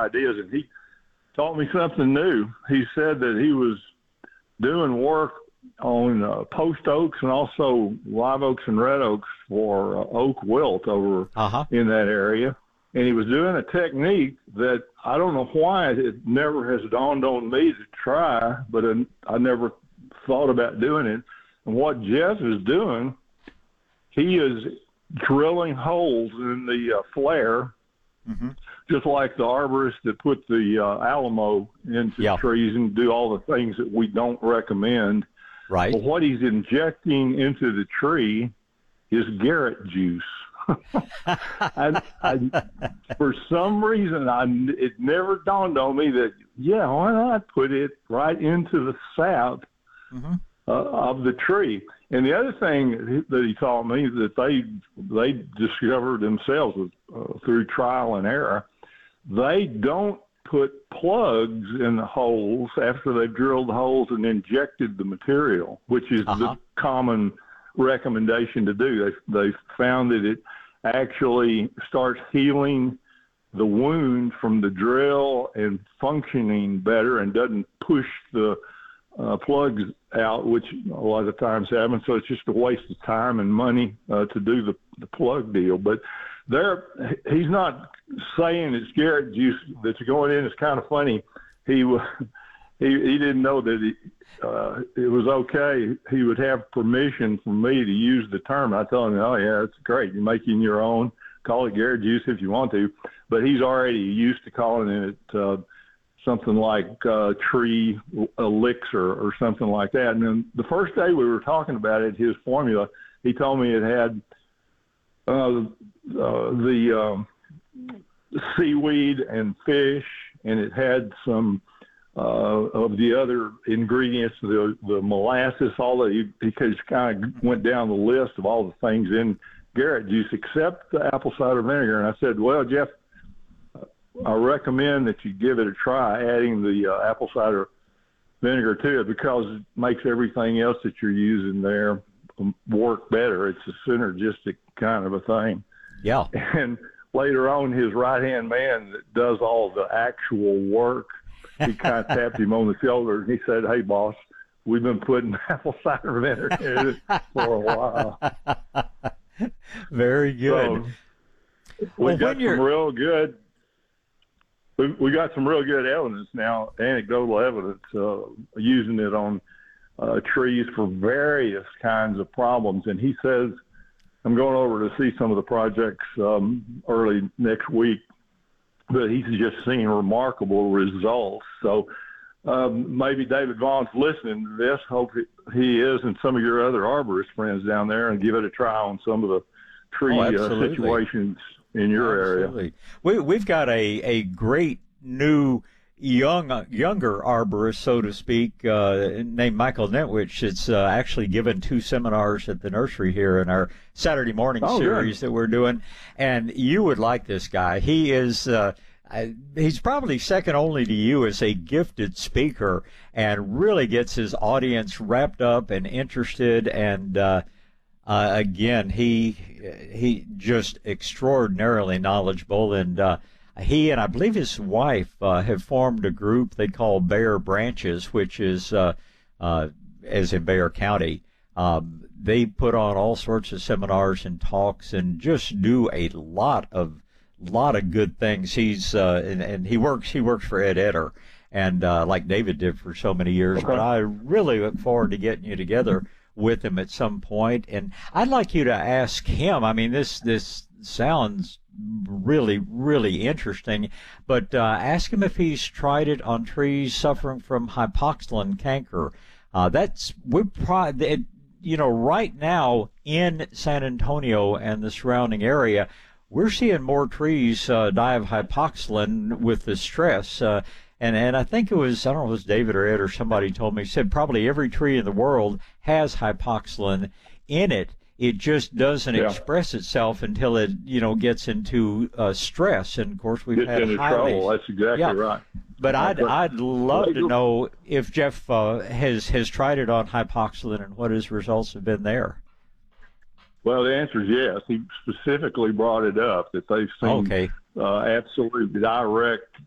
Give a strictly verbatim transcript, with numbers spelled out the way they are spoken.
ideas, and he taught me something new. He said that he was doing work on uh, post oaks and also live oaks and red oaks for uh, oak wilt over uh-huh. in that area. And he was doing a technique that I don't know why it never has dawned on me to try, but I, I never thought about doing it. And what Jeff is doing, he is drilling holes in the uh, flare, mm-hmm. just like the arborists that put the uh, Alamo into yeah. trees and do all the things that we don't recommend. Right. But what he's injecting into the tree is Garrett juice. I, I, for some reason, I, it never dawned on me that, yeah, why not put it right into the sap mm-hmm. uh, of the tree? And the other thing that he taught me that they they discovered themselves uh, through trial and error, they don't put plugs in the holes after they've drilled the holes and injected the material, which is uh-huh. the common recommendation to do. They they found that it actually starts healing the wound from the drill and functioning better and doesn't push the uh, plugs out, which a lot of times happens. So it's just a waste of time and money uh, to do the, the plug deal. But there, he's not saying it's Garrett juice that's going in. It's kind of funny. He he he didn't know that he, uh, it was okay. He would have permission from me to use the term. I told him, oh, yeah, it's great. You're making your own. Call it Garrett juice if you want to. But he's already used to calling it uh, something like uh, tree elixir or something like that. And then the first day we were talking about it, his formula, he told me it had uh, uh, the um, seaweed and fish, and it had some Uh, of the other ingredients, the the molasses, all that he, he just kind of went down the list of all the things in Garrett juice except the apple cider vinegar. And I said, well, Jeff, I recommend that you give it a try, adding the uh, apple cider vinegar to it, because it makes everything else that you're using there work better. It's a synergistic kind of a thing. Yeah. And later on, his right-hand man that does all the actual work, he kind of tapped him on the shoulder, and he said, hey, boss, we've been putting apple cider vinegar in it for a while. Very good. So we well, got some real good we, we got some real good evidence now, anecdotal evidence, uh, using it on uh, trees for various kinds of problems. And he says, I'm going over to see some of the projects um, early next week, but he's just seeing remarkable results. So um, maybe David Vaughn's listening to this. Hope he is, and some of your other arborist friends down there, and give it a try on some of the tree oh, uh, situations in your absolutely. area. We, we've got a, a great new young younger arborist, so to speak, uh, named Michael Nentwich. It's uh, actually given two seminars at the nursery here in our Saturday morning oh, series good. that we're doing. And you would like this guy. He is uh, he's probably second only to you as a gifted speaker, and really gets his audience wrapped up and interested. And uh, uh, again, he he just extraordinarily knowledgeable. And uh, he and I believe his wife uh, have formed a group they call Bear Branches, which is, uh, uh, as in Bear County. Um, they put on all sorts of seminars and talks and just do a lot of lot of good things. He's uh, and, and he works he works for Ed Etter, and uh, like David did for so many years. Okay. But I really look forward to getting you together with him at some point. And I'd like you to ask him. I mean, this this sounds really, really interesting, but uh, ask him if he's tried it on trees suffering from hypoxylon canker. Uh, that's we're probably, you know, right now in San Antonio and the surrounding area, we're seeing more trees uh, die of hypoxylon with the stress. Uh, and, and I think it was, I don't know if it was David or Ed or somebody told me, said probably every tree in the world has hypoxylon in it. It just doesn't yeah. express itself until it, you know, gets into uh, stress. And of course, we've Gets had into highly, trouble. That's exactly yeah. right. But Uh, I'd but- I'd love to know if Jeff uh, has has tried it on hypoxylon and what his results have been there. Well, the answer is yes. He specifically brought it up that they've seen Okay. uh, absolute direct